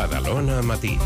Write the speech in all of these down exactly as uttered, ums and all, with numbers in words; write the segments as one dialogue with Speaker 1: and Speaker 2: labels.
Speaker 1: Badalona Matí.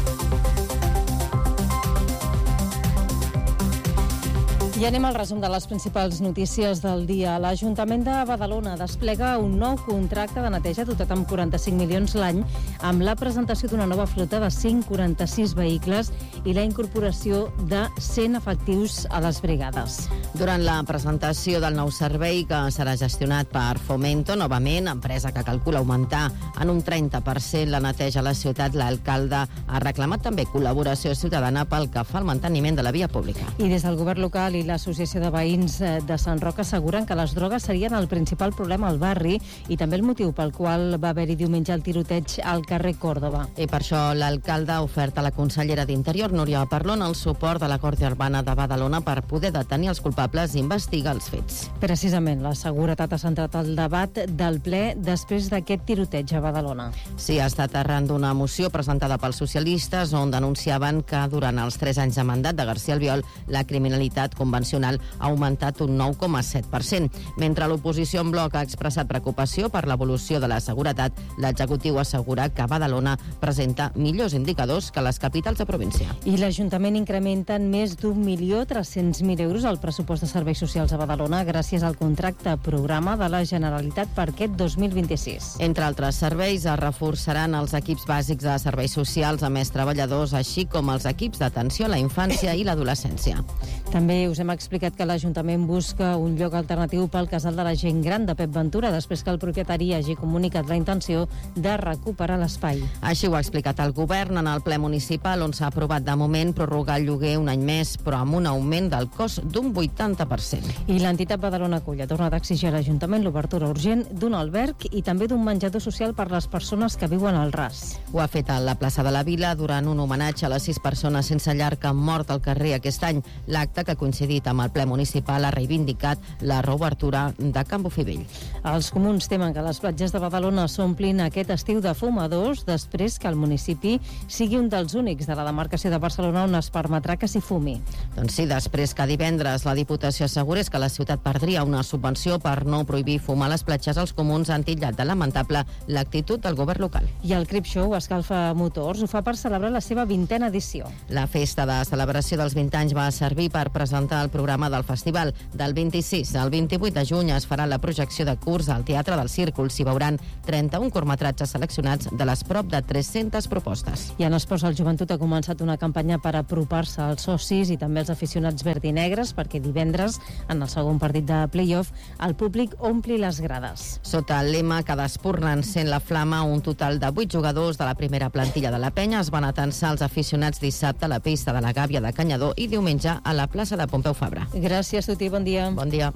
Speaker 2: I anem al resum de les principals notícies del dia. L'Ajuntament de Badalona desplega un nou contracte de neteja dotat amb quaranta-cinc milions l'any, amb la presentació d'una nova flota de cent quaranta-sis vehicles i la incorporació de cent efectius a les brigades.
Speaker 3: Durant la presentació del nou servei, que serà gestionat per Fomento, novament, empresa que calcula augmentar en un trenta per cent la neteja a la ciutat, l'alcalde ha reclamat també col·laboració ciutadana pel que fa al manteniment de la via pública.
Speaker 2: I des del govern local i l'Associació de Veïns de Sant Roc asseguren que les drogues serien el principal problema al barri i també el motiu pel qual va haver-hi diumenge el tiroteig al carrer Còrdova.
Speaker 3: I per això l'alcalde ha ofert a la consellera d'Interior, Núria Parlon, el suport de la Guàrdia Urbana de Badalona per poder detenir els culpables i investigar els fets.
Speaker 2: Precisament, la seguretat ha centrat el debat del ple després d'aquest tiroteig a Badalona.
Speaker 3: Sí, ha estat arran d'una moció presentada pels socialistes on denunciaven que durant els tres anys de mandat de García Albiol la criminalitat convencional ha augmentat un nou coma set per cent. Mentre l'oposició en bloc ha expressat preocupació per l'evolució de la seguretat, l'executiu assegura que Badalona presenta millors indicadors que les capitals de província.
Speaker 2: I l'Ajuntament incrementa en més d'un milió tres-cents mil euros el pressupost de serveis socials a Badalona gràcies al contracte programa de la Generalitat per aquest dos mil vint-i-sis.
Speaker 3: Entre altres serveis, es reforçaran els equips bàsics de serveis socials a més treballadors, així com els equips d'atenció a la infància i l'adolescència.
Speaker 2: També us hem explicat que l'Ajuntament busca un lloc alternatiu pel casal de la gent gran de Pep Ventura després que el propietari hagi comunicat la intenció de recuperar l'espai.
Speaker 3: Així ho ha explicat el govern en el ple municipal, on s'ha aprovat de moment prorrogar el lloguer un any més, però amb un augment del cost d'un vuitanta per cent.
Speaker 2: I l'entitat Badalona Acull ha tornat a exigir a l'Ajuntament l'obertura urgent d'un alberg i també d'un menjador social per les persones que viuen al ras.
Speaker 3: Ho ha fet a la plaça de la Vila durant un homenatge a les sis persones sense llar que han mort al carrer aquest any. L'acte, que ha coincidit amb el ple municipal, ha reivindicat la reobertura de Can Bofivell.
Speaker 2: Els comuns temen que les platges de Badalona s'omplin aquest estiu de fumadors després que el municipi sigui un dels únics de la demarcació de Barcelona on es permetrà que s'hi fumi.
Speaker 3: Doncs sí, després que divendres la Diputació assegurés que la ciutat perdria una subvenció per no prohibir fumar a les platges, els comuns han titllat de lamentable l'actitud del govern local.
Speaker 2: I el Crip Show Escalfa Motors ho fa per celebrar la seva vintena edició.
Speaker 3: La festa de celebració dels vint anys va servir per presentar el programa del festival. Del vint-i-sis al vint-i-vuit de juny es farà la projecció de curs al Teatre del Círcul. S'hi veuran trenta-un curtmetratges seleccionats de les prop de tres-centes propostes.
Speaker 2: I en esports, el Joventut ha començat una campanya per apropar-se als socis i també als aficionats verd i negres perquè divendres, en el segon partit de play-off, el públic ompli les grades.
Speaker 3: Sota el lema "Cada espurna encén la flama", un total de vuit jugadors de la primera plantilla de la penya es van atensar als aficionats dissabte a la pista de la Gàbia de Canyadó i diumenge a la plaça de Pompeu Fabra.
Speaker 2: Gràcies, Tuti, bon dia.
Speaker 3: Bon dia.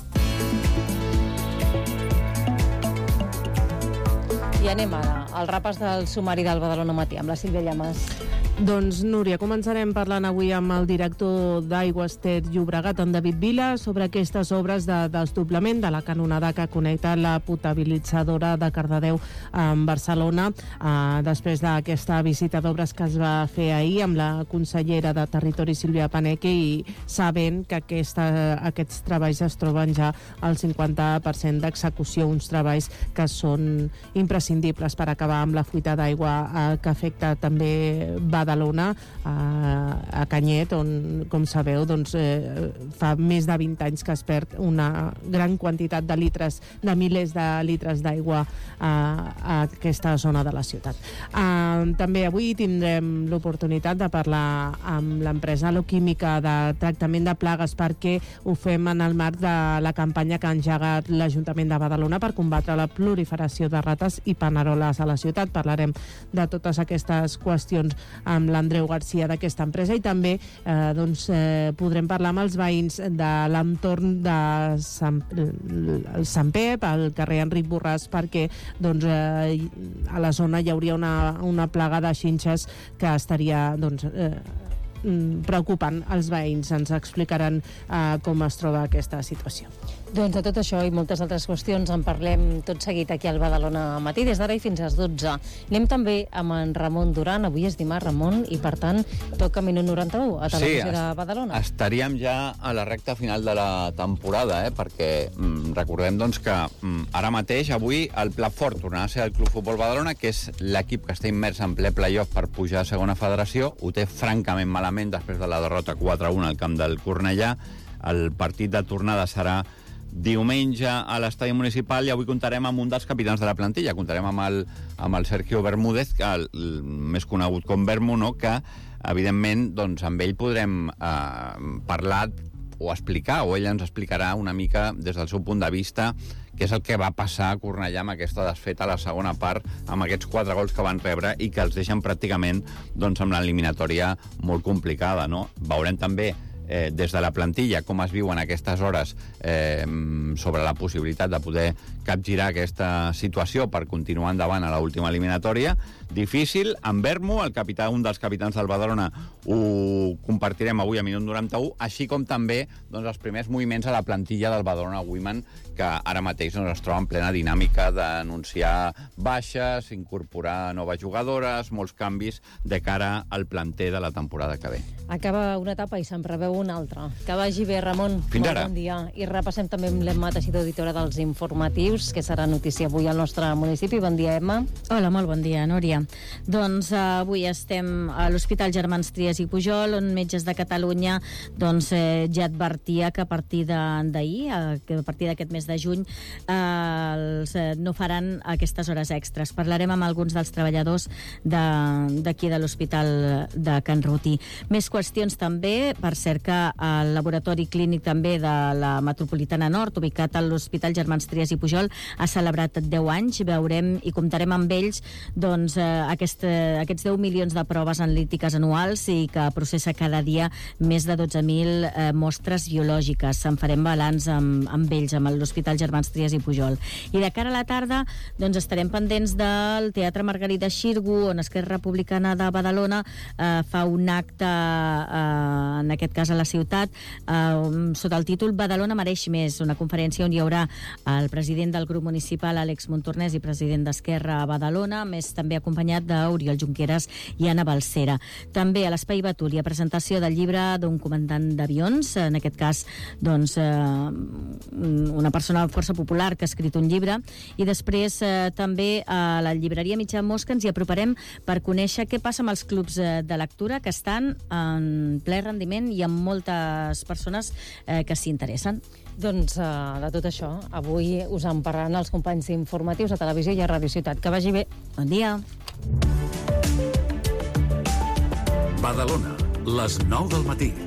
Speaker 2: I anem ara al repàs del sumari del Badalona Matí amb la Sílvia Llamas.
Speaker 4: Doncs, Núria, començarem parlant avui amb el director d'Aigües Ter Llobregat, en David Vila, sobre aquestes obres de desdoblament de la canonada que connecta la potabilitzadora de Cardedeu amb Barcelona, eh, després d'aquesta visita d'obres que es va fer ahir amb la consellera de Territori, Sílvia Paneque, i sabent que aquesta, aquests treballs es troben ja al cinquanta per cent d'execució, uns treballs que són imprescindibles per acabar amb la fuita d'aigua eh, que afecta també Badalona, a, a Canyet, on, com sabeu, doncs, eh, fa més de vint anys que es perd una gran quantitat de litres, de milers de litres d'aigua a, a aquesta zona de la ciutat. Eh, també avui tindrem l'oportunitat de parlar amb l'empresa Aloquímica de tractament de plagues, perquè ho fem en el marc de la campanya que ha engegat l'Ajuntament de Badalona per combatre la proliferació de rates i paneroles a la ciutat. Parlarem de totes aquestes qüestions amb l'Andreu Garcia d'aquesta empresa i també eh, doncs, eh, podrem parlar amb els veïns de l'entorn de Sant, el Sant Pep, al carrer Enric Borràs, perquè doncs, eh, a la zona hi hauria una, una plaga de xinxes que estaria doncs, eh, preocupant els veïns. Ens explicaran eh, com es troba aquesta situació.
Speaker 2: Doncs de tot això i moltes altres qüestions en parlem tot seguit aquí al Badalona Matí, des d'ara i fins a les dotze. Anem també amb en Ramon Duran. Avui és dimarts, Ramon, i per tant toca Minut noranta-u a Televisió
Speaker 1: sí,
Speaker 2: de Badalona.
Speaker 1: Estaríem ja a la recta final de la temporada, eh? perquè mm, recordem doncs, que mm, ara mateix, avui, el plat fort tornarà a ser el Club Futbol Badalona, que és l'equip que està immers en ple playoff per pujar a segona federació. Ho té francament malament després de la derrota quatre a u al camp del Cornellà. El partit de tornada serà diumenge a l'estadi municipal i avui comptarem amb un dels capitans de la plantilla. Comptarem amb el, amb el Sergio Bermúdez, que el, el més conegut com Bermu, no? que evidentment doncs, amb ell podrem eh, parlar o explicar, o ell ens explicarà una mica des del seu punt de vista què és el que va passar a Cornellà amb aquesta desfeta a la segona part, amb aquests quatre gols que van rebre i que els deixen pràcticament doncs, amb l'eliminatòria molt complicada. No? Veurem també Eh, des de la plantilla, com es viuen aquestes hores eh, sobre la possibilitat de poder capgirar aquesta situació per continuar endavant a l'última eliminatòria. Difícil, amb Bermu, el capità, un dels capitans del Badalona, ho compartirem avui a Minut noranta-u, així com també doncs, els primers moviments a la plantilla del Badalona Women, que ara mateix doncs, es troba en plena dinàmica d'anunciar baixes, incorporar noves jugadores, molts canvis de cara al planter de la temporada que ve.
Speaker 2: Acaba una etapa i se'n preveu una altra. Que vagi bé, Ramon.
Speaker 1: Fins ara.
Speaker 2: Bon dia. I repassem també amb l'Emma Teixidor, editora dels informatius, que serà notícia avui al nostre municipi. Bon dia, Emma.
Speaker 5: Hola, molt bon dia, Núria. Doncs uh, avui estem a l'Hospital Germans Trias i Pujol, on Metges de Catalunya doncs, eh, ja advertia que a partir d'ahir, eh, que a partir d'aquest mes de juny, eh, els, eh, no faran aquestes hores extres. Parlarem amb alguns dels treballadors d'aquí de, de l'Hospital de Can Rutí. Més qüestions també, per cert que el laboratori clínic també de la Metropolitana Nord, ubicat a l'Hospital Germans Trias i Pujol, ha celebrat deu anys. Veurem i comptarem amb ells doncs, eh, aquest, eh, aquests deu milions de proves analítiques anuals i que processa cada dia més de dotze mil eh, mostres biològiques. En farem balanç amb, amb ells, amb l'Hospital Germans Trias i Pujol. I de cara a la tarda doncs, estarem pendents del Teatre Margarida Xirgu, on Esquerra Republicana de Badalona eh, fa un acte, eh, en aquest cas a la ciutat, eh, sota el títol Badalona mereix més, una conferència on hi haurà el president del grup municipal, Àlex Montornès, i president d'Esquerra a Badalona, més també acompanyat d'Oriol Junqueras i Anna Balcera. També a l'Espai Batúlia, presentació del llibre d'un comandant d'avions, en aquest cas doncs, eh, una persona força popular que ha escrit un llibre, i després eh, també a la llibreria Mitjà Mosca ens hi aproparem per conèixer què passa amb els clubs eh, de lectura que estan en ple rendiment i amb moltes persones eh, que s'hi interessen.
Speaker 2: Doncs uh, de tot això, avui us en parlaran els companys informatius a Televisió i a Ràdio Ciutat. Que vagi bé.
Speaker 5: Bon dia.
Speaker 6: Badalona, les nou del matí.